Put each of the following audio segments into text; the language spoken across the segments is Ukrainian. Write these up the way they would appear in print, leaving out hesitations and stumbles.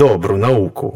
добру науку.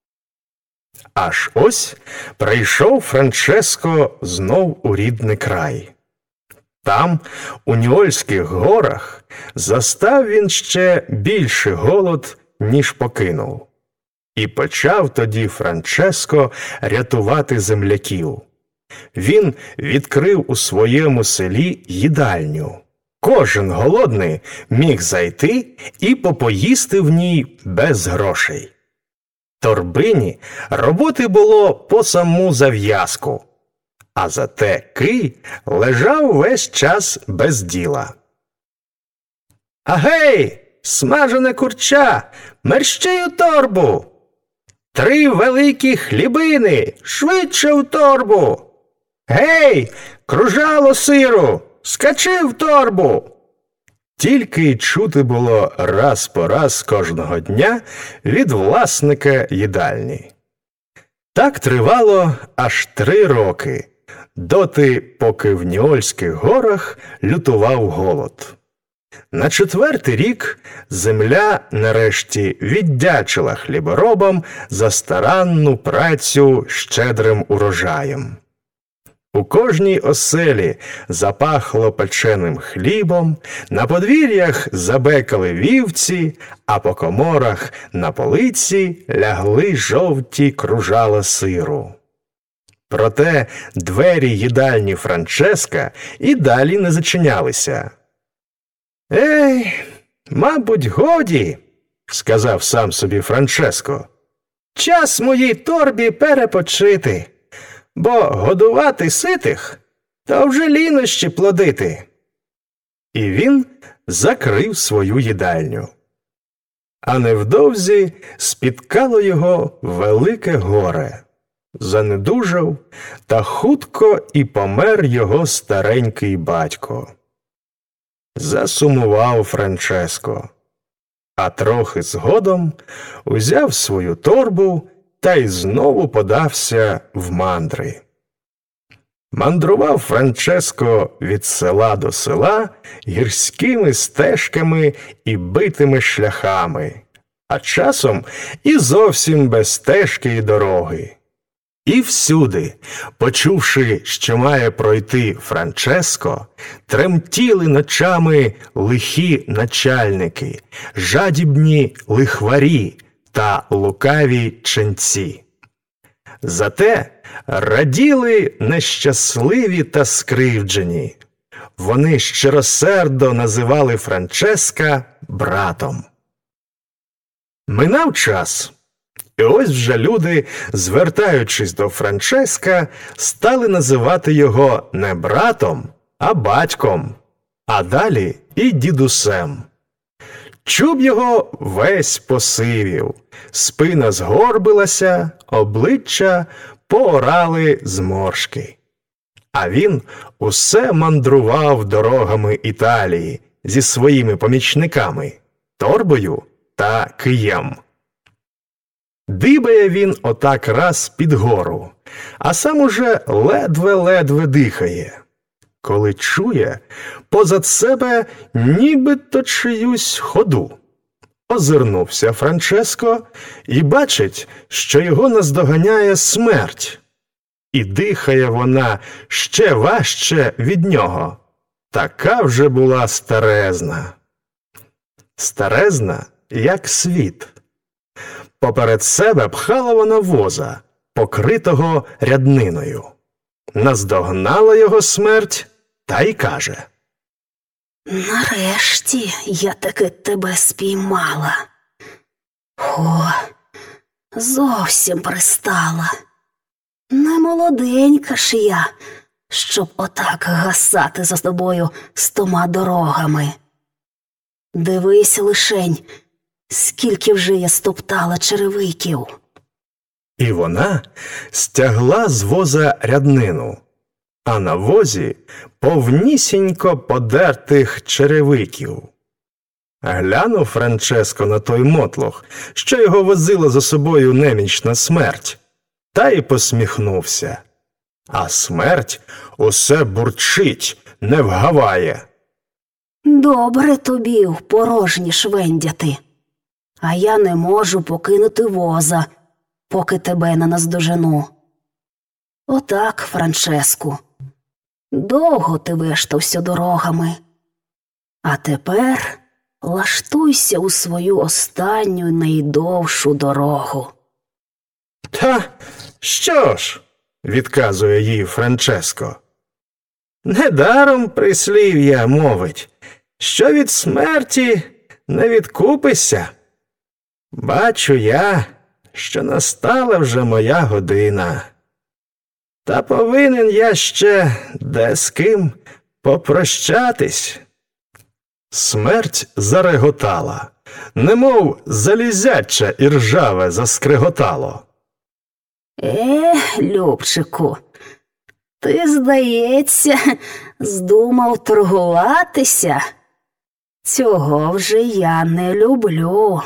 Аж ось прийшов Франческо знов у рідний край. Там, у Ньольських горах, застав він ще більший голод, ніж покинув. І почав тоді Франческо рятувати земляків. Він відкрив у своєму селі їдальню. Кожен голодний міг зайти і попоїсти в ній без грошей. Торбині роботи було по саму зав'язку, а зате кий лежав весь час без діла. «Агей, смажене курча, мерщій у торбу! 3 великі хлібини, швидше у торбу! Гей, кружало сиру, скачи в торбу!» Тільки й чути було раз по раз кожного дня від власника їдальні. Так тривало аж 3 роки, доти, поки в Ньольських горах лютував голод. На 4-й рік земля нарешті віддячила хліборобам за старанну працю щедрим урожаєм. У кожній оселі запахло печеним хлібом, на подвір'ях забекали вівці, а по коморах на полиці лягли жовті кружала сиру. Проте двері їдальні Франческа і далі не зачинялися. «Ей, мабуть, годі», – сказав сам собі Франческо, – «час моїй торбі перепочити, бо годувати ситих – та вже лінощі плодити». І він закрив свою їдальню. А невдовзі спіткало його велике горе. Занедужав, та хутко і помер його старенький батько. Засумував Франческо, а трохи згодом узяв свою торбу та й знову подався в мандри. Мандрував Франческо від села до села гірськими стежками і битими шляхами, а часом і зовсім без стежки і дороги. І всюди, почувши, що має пройти Франческо, тремтіли ночами лихі начальники, жадібні лихварі та лукаві ченці. Зате раділи нещасливі та скривджені. Вони щиросердо називали Франческа братом. Минав час. І ось вже люди, звертаючись до Франческа, стали називати його не братом, а батьком, а далі і дідусем. Чуб його весь посивів, спина згорбилася, обличчя поорали зморшки. А він усе мандрував дорогами Італії зі своїми помічниками, торбою та києм. Дибає він отак раз під гору, а сам уже ледве-ледве дихає, коли чує позад себе нібито чиюсь ходу. Озирнувся Франческо і бачить, що його наздоганяє смерть. І дихає вона ще важче від нього. Така вже була старезна. Старезна, як світ. Поперед себе пхала вона воза, покритого рядниною. Наздогнала його смерть та й каже: «Нарешті я таки тебе спіймала. О, зовсім пристала. Не молоденька ж я, щоб отак гасати за тобою 100 дорогами. Дивись лишень, скільки вже я стоптала черевиків». І вона стягла з воза ряднину, а на возі повнісінько подертих черевиків. Глянув Франческо на той мотлох, що його возила за собою немічна смерть, та й посміхнувся. А смерть усе бурчить, не вгаває. «Добре тобі в порожні швендяти. а я не можу покинути воза, поки тебе не наздожену. Отак, Франческу, довго ти вештався дорогами, а тепер лаштуйся у свою останню й найдовшу дорогу. Та що ж, відказує їй Франческо, недаром прислів'я мовить, що від смерті не відкупишся. Бачу я, що настала вже моя година. Та повинен я ще де з ким попрощатись. Смерть зареготала, немов залізяче і ржаве заскриготало. Любчику, ти, здається, здумав торгуватися. Цього вже я не люблю.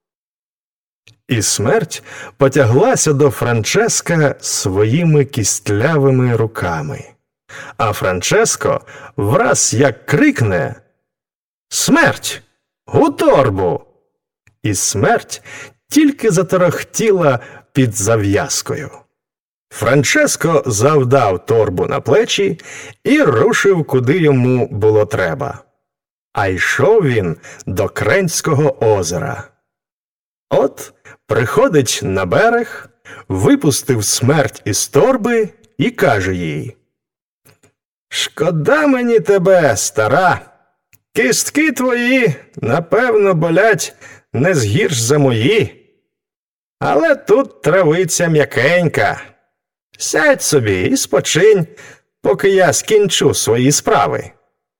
І смерть потяглася до Франческа своїми кістлявими руками. А Франческо враз як крикне: «Смерть! У торбу!» І смерть тільки заторохтіла під зав'язкою. Франческо завдав торбу на плечі і рушив, куди йому було треба. А йшов він до Кренського озера. От приходить на берег, випустив смерть із торби і каже їй: «Шкода мені тебе, стара, кістки твої, напевно, болять не згірш за мої. Але тут травиця м'якенька. Сядь собі і спочинь, поки я скінчу свої справи».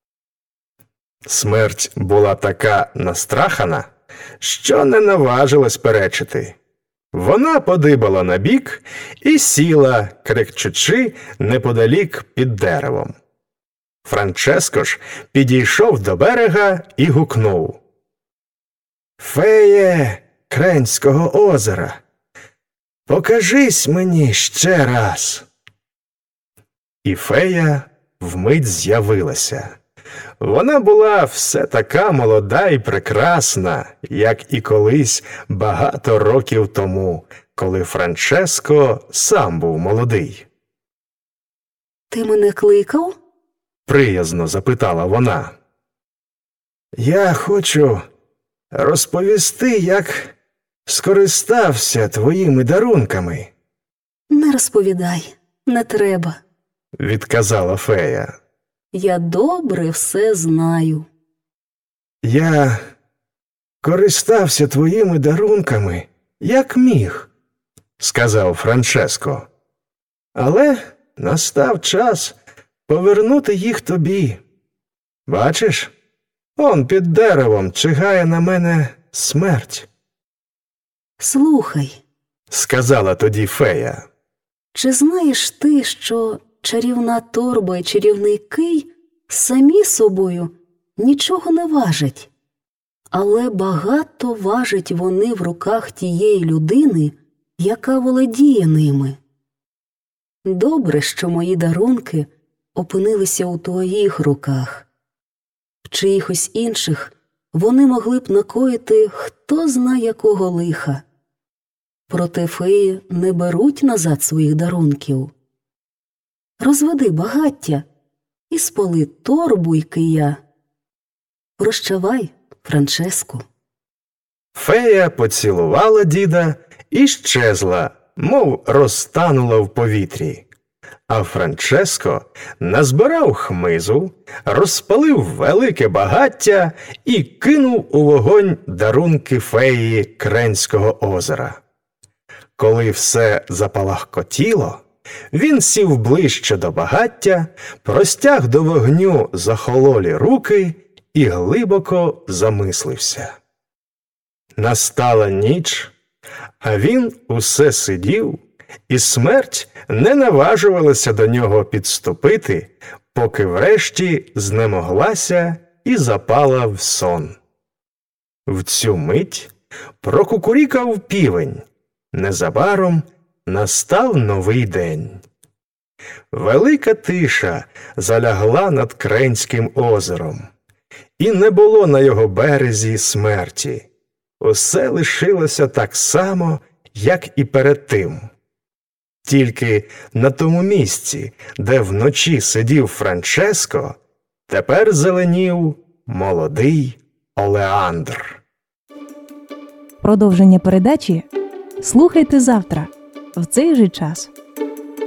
Смерть була така настрахана, що не наважилась перечити. Вона подибала набік і сіла, крикчучи, неподалік під деревом. Франческо ж підійшов до берега і гукнув: «Феє Кренського озера, покажись мені ще раз». І фея вмить з'явилася. Вона була все така молода і прекрасна, як і колись багато років тому, коли Франческо сам був молодий. «Ти мене кликав?» – приязно запитала вона. «Я хочу розповісти, як скористався твоїми дарунками». «Не розповідай, не треба», – відказала фея. «Я добре все знаю». «Я користався твоїми дарунками, як міг», – сказав Франческо. «Але настав час повернути їх тобі. Бачиш, он під деревом чигає на мене смерть». «Слухай», – сказала тоді фея, «чи знаєш ти, що чарівна торба і чарівний кий самі собою нічого не важать, але багато важать вони в руках тієї людини, яка володіє ними? Добре, що мої дарунки опинилися у твоїх руках. В чиїхось інших вони могли б накоїти хто зна якого лиха. Проте феї не беруть назад своїх дарунків. Розведи багаття і спали торбу й кия. Прощавай, Франческу». Фея поцілувала діда і щезла, мов розтанула в повітрі. А Франческо назбирав хмизу, розпалив велике багаття і кинув у вогонь дарунки феї Кренського озера. Коли все запалахкотіло, він сів ближче до багаття, простяг до вогню захололі руки і глибоко замислився. Настала ніч, а він усе сидів, і смерть не наважувалася до нього підступити, поки врешті знемоглася і запала в сон. В цю мить прокукурікав півень. Незабаром настав новий день. Велика тиша залягла над Кренським озером, і не було на його березі смерті. усе лишилося так само, як і перед тим. Тільки на тому місці, де вночі сидів Франческо, тепер зеленів молодий Олеандр. Продовження передачі слухайте завтра в цей же час.